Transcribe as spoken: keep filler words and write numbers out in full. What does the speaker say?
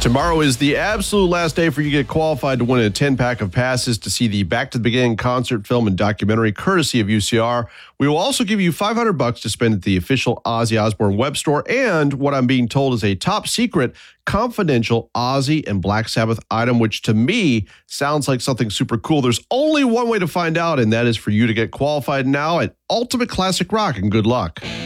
Tomorrow is the absolute last day for you to get qualified to win a ten-pack of passes to see the Back to the Beginning concert, film, and documentary courtesy of U C R. We will also give you five hundred bucks to spend at the official Ozzy Osbourne web store and what I'm being told is a top secret, confidential Ozzy and Black Sabbath item, which to me sounds like something super cool. There's only one way to find out, and that is for you to get qualified now at Ultimate Classic Rock, and good luck.